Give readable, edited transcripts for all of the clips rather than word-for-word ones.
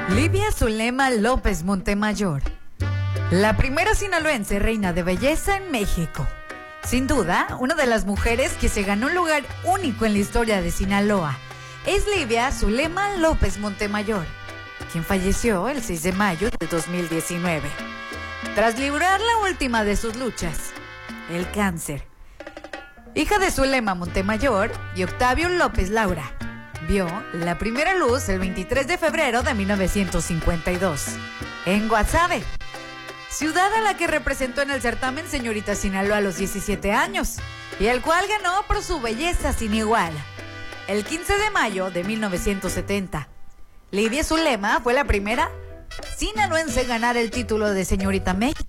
Livia Zulema López Montemayor, la primera sinaloense reina de belleza en México. Sin duda, una de las mujeres que se ganó un lugar único en la historia de Sinaloa es Livia Zulema López Montemayor, quien falleció el 6 de mayo de 2019, tras librar la última de sus luchas, el cáncer. Hija de Zulema Montemayor y Octavio López Laura, vio la primera luz el 23 de febrero de 1952, en Guasave, ciudad a la que representó en el certamen Señorita Sinaloa a los 17 años, y el cual ganó por su belleza sin igual. El 15 de mayo de 1970, Livia Zulema fue la primera sinaloense en ganar el título de Señorita México,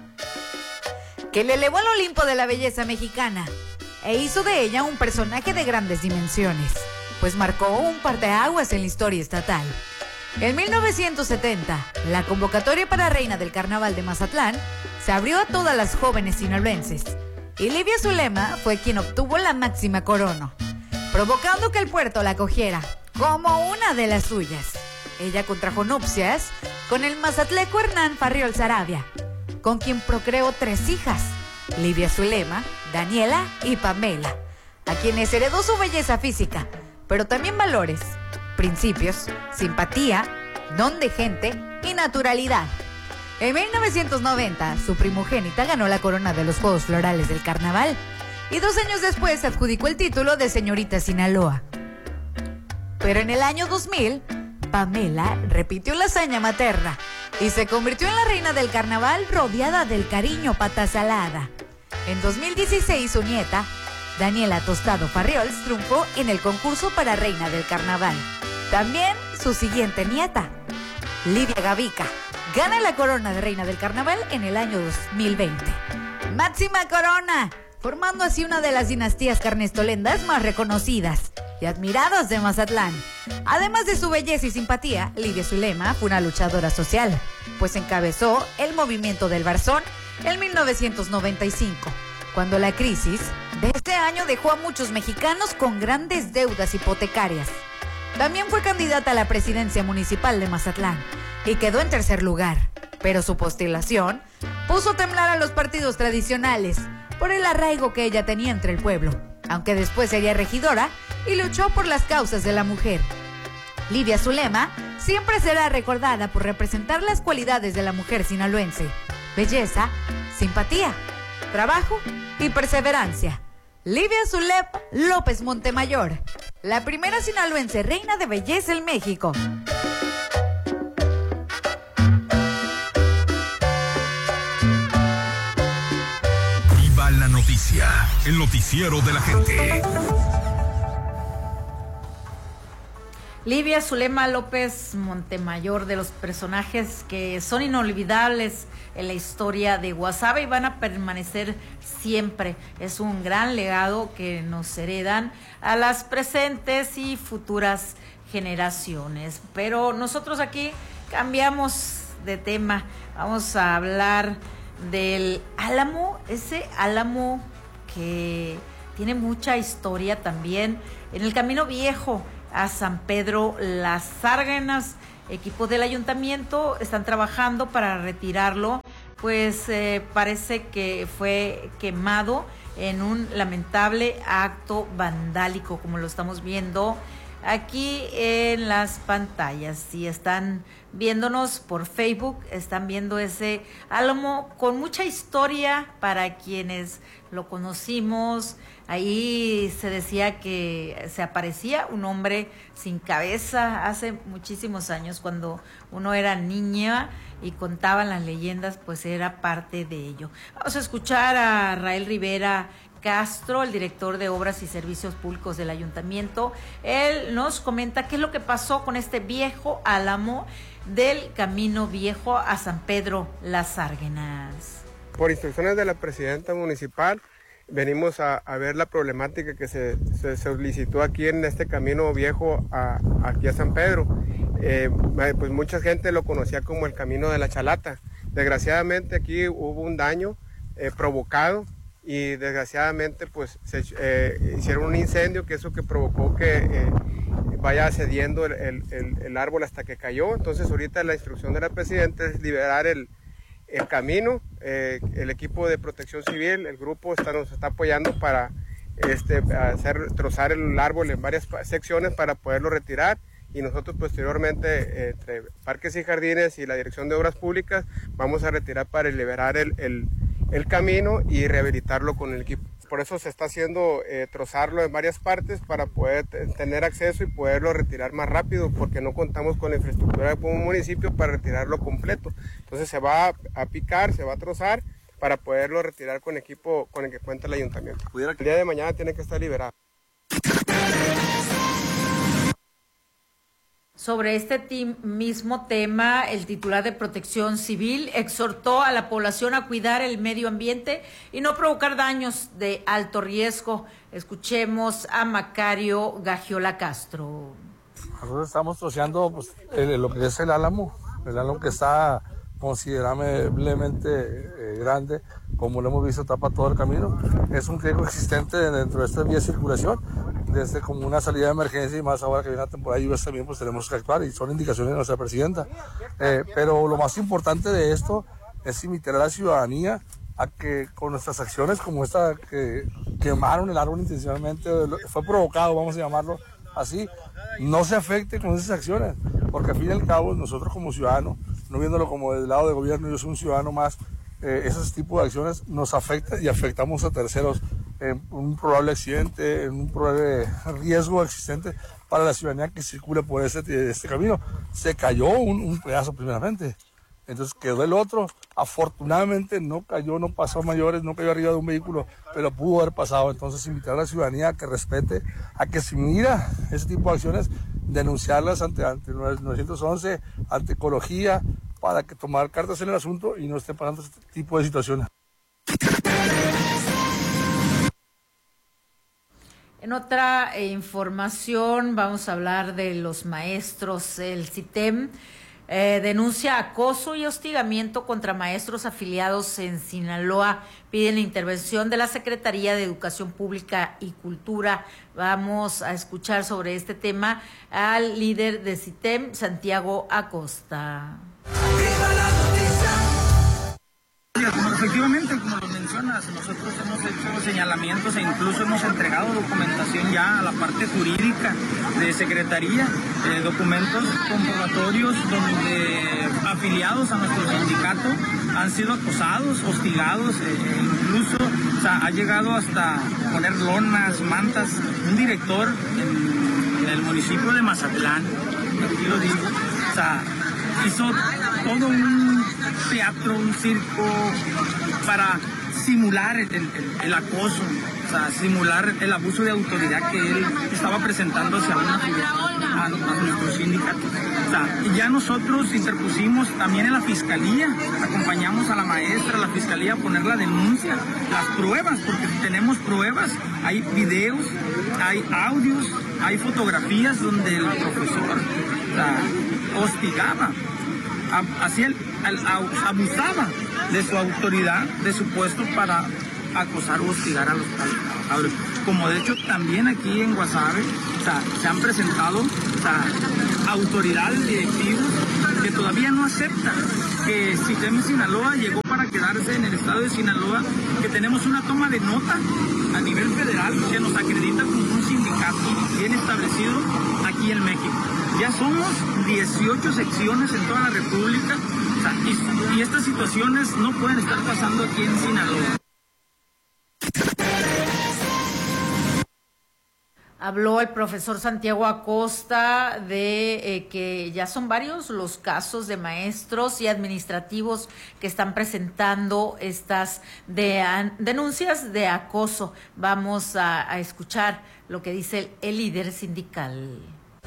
que le elevó al Olimpo de la belleza mexicana e hizo de ella un personaje de grandes dimensiones, pues marcó un parteaguas en la historia estatal. En 1970, la convocatoria para Reina del Carnaval de Mazatlán se abrió a todas las jóvenes sinaloenses, y Livia Zulema fue quien obtuvo la máxima corona, provocando que el puerto la acogiera como una de las suyas. Ella contrajo nupcias con el mazatleco Hernán Farriol Saravia, con quien procreó 3 hijas, Livia Zulema, Daniela y Pamela, a quienes heredó su belleza física, pero también valores, principios, simpatía, don de gente y naturalidad. En 1990, su primogénita ganó la corona de los Juegos Florales del Carnaval y 2 años después adjudicó el título de Señorita Sinaloa. Pero en el año 2000, Pamela repitió la hazaña materna y se convirtió en la reina del carnaval rodeada del cariño pata salada. En 2016, su nieta, Daniela Tostado Farriols, triunfó en el concurso para Reina del Carnaval. También su siguiente nieta, Lidia Gavica, gana la corona de Reina del Carnaval en el año 2020. ¡Máxima corona! Formando así una de las dinastías carnestolendas más reconocidas y admiradas de Mazatlán. Además de su belleza y simpatía, Livia Zulema fue una luchadora social, pues encabezó el movimiento del Barzón en 1995, cuando la crisis de este año dejó a muchos mexicanos con grandes deudas hipotecarias. También fue candidata a la presidencia municipal de Mazatlán y quedó en 3er lugar, pero su postulación puso a temblar a los partidos tradicionales por el arraigo que ella tenía entre el pueblo, aunque después sería regidora y luchó por las causas de la mujer. Livia Zulema siempre será recordada por representar las cualidades de la mujer sinaloense: belleza, simpatía, trabajo y perseverancia. Livia Zulema López Montemayor, la primera sinaloense reina de belleza en México. Viva la noticia, el noticiero de la gente. Livia Zulema López Montemayor, de los personajes que son inolvidables en la historia de Guasave y van a permanecer siempre. Es un gran legado que nos heredan a las presentes y futuras generaciones. Pero nosotros aquí cambiamos de tema. Vamos a hablar del Álamo, ese Álamo que tiene mucha historia también en el Camino Viejo a San Pedro Las Zárganas. Equipos del ayuntamiento están trabajando para retirarlo, pues parece que fue quemado en un lamentable acto vandálico, como lo estamos viendo aquí en las pantallas. Si están viéndonos por Facebook, están viendo ese Álamo con mucha historia para quienes lo conocimos. Ahí se decía que se aparecía un hombre sin cabeza hace muchísimos años, cuando uno era niña y contaban las leyendas, pues era parte de ello. Vamos a escuchar a Rael Rivera Castro, el director de Obras y Servicios Públicos del Ayuntamiento. Él nos comenta qué es lo que pasó con este viejo Álamo del Camino Viejo a San Pedro Las Zárganas. Por instrucciones de la presidenta municipal, venimos a ver la problemática que se solicitó aquí en este Camino Viejo aquí a San Pedro. Pues mucha gente lo conocía como el Camino de la Chalata. Desgraciadamente aquí hubo un daño provocado y desgraciadamente pues se hicieron un incendio, que eso que provocó que vaya cediendo el árbol hasta que cayó. Entonces ahorita la instrucción de la presidenta es liberar el camino. El equipo de protección civil, el grupo nos está apoyando para trozar el árbol en varias secciones para poderlo retirar, y nosotros posteriormente entre Parques y Jardines y la Dirección de Obras Públicas vamos a retirar para liberar el camino y rehabilitarlo con el equipo. Por eso se está haciendo trozarlo en varias partes para poder tener acceso y poderlo retirar más rápido, porque no contamos con la infraestructura como municipio para retirarlo completo. Entonces se va a picar, se va a trozar para poderlo retirar con equipo con el que cuenta el ayuntamiento. El día de mañana tiene que estar liberado. Sobre este mismo tema, el titular de Protección Civil exhortó a la población a cuidar el medio ambiente y no provocar daños de alto riesgo. Escuchemos a Macario Gagiola Castro. Nosotros estamos troceando lo que es el álamo que está considerablemente grande, como lo hemos visto, tapa todo el camino. Es un riesgo existente dentro de esta vía de circulación, desde como una salida de emergencia, y más ahora que viene la temporada de lluvias también, pues tenemos que actuar, y son indicaciones de nuestra presidenta. Pero lo más importante de esto es invitar a la ciudadanía a que con nuestras acciones como esta, que quemaron el árbol intencionalmente, fue provocado, vamos a llamarlo así, no se afecte con esas acciones, porque al fin y al cabo nosotros como ciudadanos, no viéndolo como del lado de gobierno, yo soy un ciudadano más, esos tipos de acciones nos afectan y afectamos a terceros en un probable accidente, en un probable riesgo existente para la ciudadanía que circula por este camino. Se cayó un pedazo primeramente, entonces quedó el otro. Afortunadamente no cayó, no pasó a mayores, no cayó arriba de un vehículo, pero pudo haber pasado. Entonces invitar a la ciudadanía a que respete, a que si mira ese tipo de acciones, denunciarlas ante 911, ante Ecología, para que tomar cartas en el asunto y no esté pasando este tipo de situaciones. En otra información vamos a hablar de los maestros. El CITEM denuncia acoso y hostigamiento contra maestros afiliados en Sinaloa. Piden la intervención de la Secretaría de Educación Pública y Cultura. Vamos a escuchar sobre este tema al líder de CITEM, Santiago Acosta. Efectivamente, como lo mencionas, nosotros hemos hecho señalamientos e incluso hemos entregado documentación ya a la parte jurídica de Secretaría, documentos comprobatorios donde afiliados a nuestro sindicato han sido acosados, hostigados, incluso ha llegado hasta poner lonas, mantas. Un director en el municipio de Mazatlán, aquí lo digo, hizo todo un teatro, un circo para simular el acoso, simular el abuso de autoridad que él estaba presentando hacia a nuestro sindicato. Ya nosotros interpusimos también en la fiscalía, acompañamos a la maestra, a la fiscalía a poner la denuncia, las pruebas, porque tenemos pruebas, hay videos, hay audios, hay fotografías donde el profesor hostigaba, abusaba de su autoridad, de su puesto para acosar o hostigar a los trabajadores. Como de hecho también aquí en Guasave se han presentado autoridades directivos que todavía no aceptan que CITEM Sinaloa llegó para quedarse en el estado de Sinaloa, que tenemos una toma de nota a nivel federal que nos acredita como un sindicato bien establecido aquí en México. Ya somos 18 secciones en toda la República, y estas situaciones no pueden estar pasando aquí en Sinaloa. Habló el profesor Santiago Acosta de que ya son varios los casos de maestros y administrativos que están presentando estas denuncias de acoso. Vamos a escuchar lo que dice el líder sindical.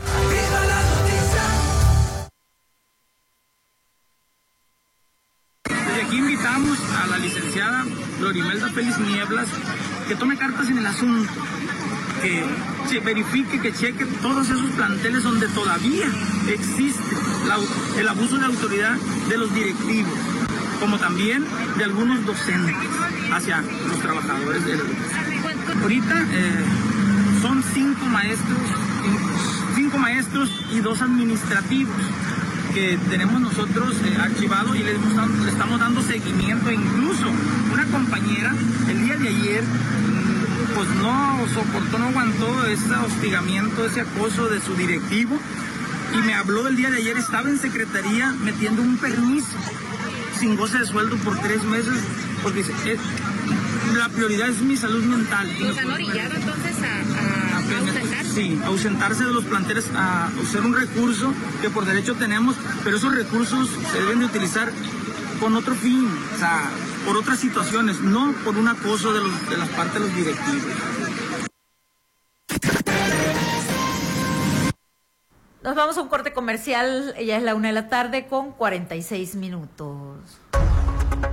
Desde aquí invitamos a la licenciada Florimelda Félix Nieblas que tome cartas en el asunto, que se verifique, que cheque todos esos planteles donde todavía existe el abuso de autoridad de los directivos, como también de algunos docentes hacia los trabajadores de la educación. Ahorita son 5 maestros 5 maestros y 2 administrativos que tenemos nosotros archivado y le estamos dando seguimiento. Incluso una compañera el día de ayer pues no soportó, no aguantó ese hostigamiento, ese acoso de su directivo y me habló el día de ayer. Estaba en secretaría metiendo un permiso sin goce de sueldo por 3 meses porque dice, la prioridad es mi salud mental. ¿Los han orillado entonces a ausentarse? Sí, ausentarse de los planteles, a usar un recurso que por derecho tenemos, pero esos recursos se deben de utilizar con otro fin, o sea, por otras situaciones, no por un acoso de las partes de los directivos. Nos vamos a un corte comercial, ya es la 1:46 p.m.